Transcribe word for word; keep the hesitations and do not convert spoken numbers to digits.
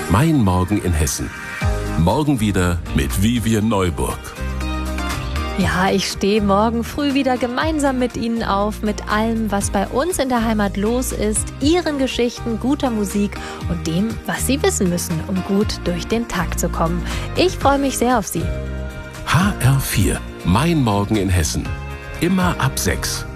Mein Morgen in Hessen. Morgen wieder mit Vivian Neuburg. Ja, ich stehe morgen früh wieder gemeinsam mit Ihnen auf, mit allem, was bei uns in der Heimat los ist, Ihren Geschichten, guter Musik und dem, was Sie wissen müssen, um gut durch den Tag zu kommen. Ich freue mich sehr auf Sie. H R vier. Mein Morgen in Hessen. Immer ab sechs.